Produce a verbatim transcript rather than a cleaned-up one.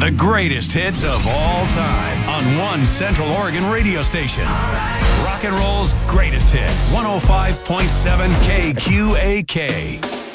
The greatest hits of all time on one Central Oregon radio station. Rock and roll's greatest hits. one oh five point seven K Q A K.